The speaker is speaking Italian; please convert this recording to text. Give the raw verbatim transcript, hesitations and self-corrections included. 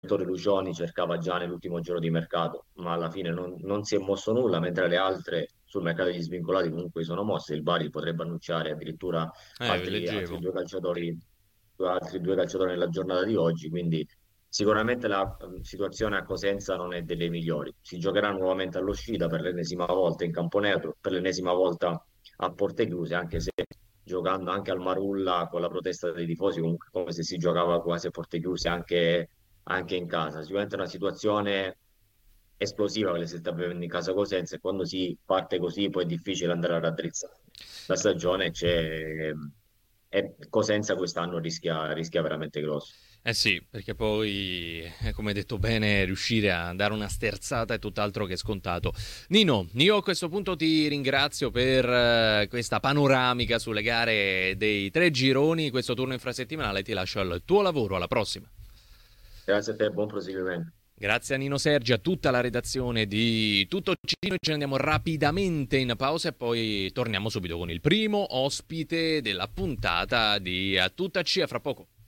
Ettore Lucioni cercava già nell'ultimo giorno di mercato, ma alla fine non, non si è mosso nulla, mentre le altre sul mercato degli svincolati comunque sono mosse. Il Bari potrebbe annunciare addirittura Eh, altri, altri leggevo. due calciatori, altri due calciatori nella giornata di oggi, quindi sicuramente la eh, situazione a Cosenza non è delle migliori. Si giocherà nuovamente all'uscita per l'ennesima volta in campo neutro, per l'ennesima volta a porte chiuse, anche se giocando anche al Marulla con la protesta dei tifosi, comunque come se si giocava quasi a porte chiuse anche, anche in casa. Sicuramente è una situazione esplosiva che si sta vivendo in casa Cosenza e quando si parte così poi è difficile andare a raddrizzare la stagione. C'è, e Cosenza quest'anno rischia, rischia veramente grosso. Eh sì, perché poi, eh, come hai detto bene, riuscire a dare una sterzata è tutt'altro che scontato. Nino, io a questo punto ti ringrazio per eh, questa panoramica sulle gare dei tre gironi, questo turno infrasettimanale, ti lascio al tuo lavoro, alla prossima. Grazie a te, buon proseguimento. Grazie a Nino Sergi, a tutta la redazione di Tutto Cino, ci andiamo rapidamente in pausa e poi torniamo subito con il primo ospite della puntata di A Tutta C, a fra poco.